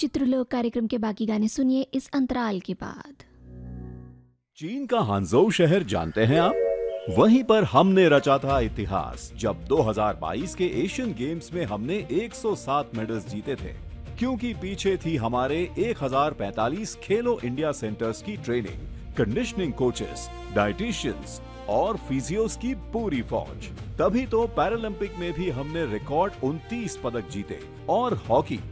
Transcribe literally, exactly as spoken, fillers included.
चित्रलोक कार्यक्रम के बाकी गाने सुनिए इस अंतराल के बाद। चीन का हांगझोउ शहर जानते हैं आप? वहीं पर हमने रचा था इतिहास जब दो हज़ार बाईस के एशियन गेम्स में हमने एक सौ सात मेडल्स जीते थे, क्योंकि पीछे थी हमारे एक हज़ार पैंतालीस खेलो इंडिया सेंटर्स की ट्रेनिंग, कंडीशनिंग कोचेस, डाइटिशियंस और फिजियोस की पूरी फौज। तभी तो पैरालंपिक में भी हमने रिकॉर्ड उनतीस पदक जीते और हॉकी